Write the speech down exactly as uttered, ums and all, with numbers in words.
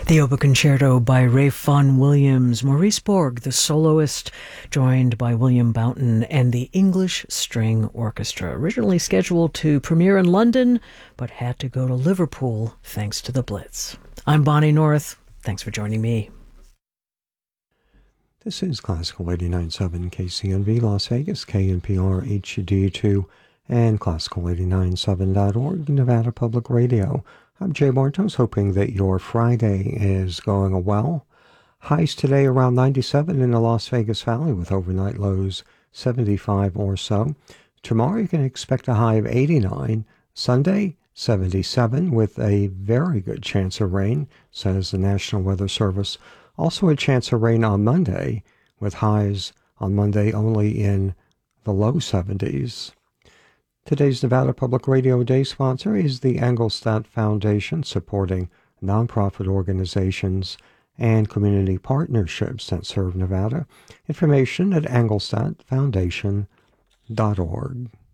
The Oboe Concerto by Ralph Vaughan Williams, Maurice Borg, the soloist, joined by William Boughton and the English String Orchestra. Originally scheduled to premiere in London, but had to go to Liverpool thanks to the Blitz. I'm Bonnie North. Thanks for joining me. This is Classical eighty-nine point seven K C N V Las Vegas, K N P R H D two, and Classical eighty-nine point seven dot org, Nevada Public Radio. I'm Jay Bartos, hoping that your Friday is going well. Highs today around ninety-seven in the Las Vegas Valley with overnight lows seventy-five or so. Tomorrow you can expect a high of eighty-nine. Sunday, seventy-seven with a very good chance of rain, says the National Weather Service. Also a chance of rain on Monday, with highs on Monday only in the low seventies. Today's Nevada Public Radio Day sponsor is the Engelstadt Foundation, supporting nonprofit organizations and community partnerships that serve Nevada. Information at engelstadt foundation dot org.